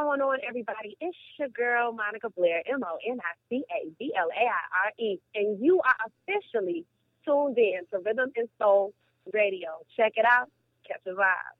going on, everybody? It's your girl, Monica Blair, MonicABlaire, and you are officially tuned in to Rhythm and Soul Radio. Check it out. Catch a vibe.